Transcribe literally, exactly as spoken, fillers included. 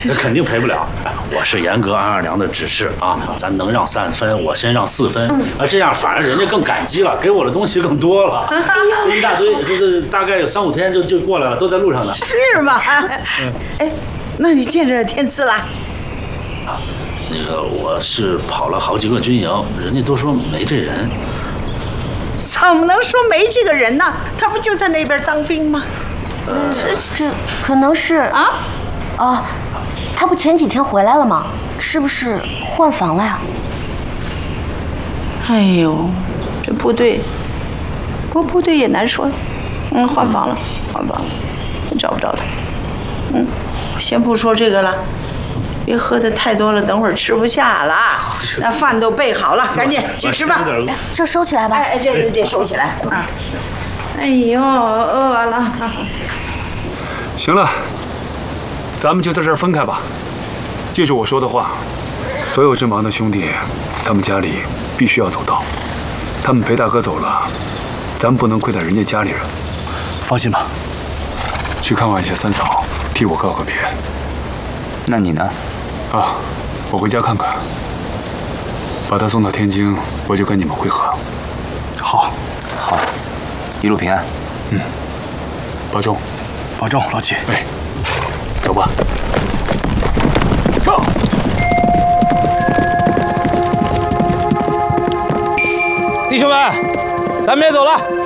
那肯定赔不了。我是严格按二娘的指示啊，咱能让三分，我先让四分，啊，这样反而人家更感激了，给我的东西更多了。这一大堆，就是大概有三五天就就过来了，都在路上呢。 是吗？哎，那你见着天赐了？ 啊，那个我是跑了好几个军营，人家都说没这人。 怎么能说没这个人呢？他不就在那边当兵吗？ 呃，这这可能是啊。 哦，他不前几天回来了吗？是不是换房了呀？ 哎呦，这部队，不过部队也难说。嗯，换房了，换房了，找不着他。嗯，先不说这个了，别喝的太多了，等会儿吃不下了。那饭都备好了，赶紧去吃饭。 这收起来吧。 哎哎，这得收起来啊！哎呦，饿了。 行了。咱们就在这儿分开吧，记住我说的话，所有阵亡的兄弟，他们家里必须要走到，他们陪大哥走了，咱们不能亏待人家家里人。 放心吧， 去看望一下三嫂，替我告个别。 那你呢？ 啊，我回家看看，把她送到天津，我就跟你们会合。 好，好，一路平安。 嗯，保重， 保重，老七。 哎。走吧， 走。 弟兄们，咱们也走了。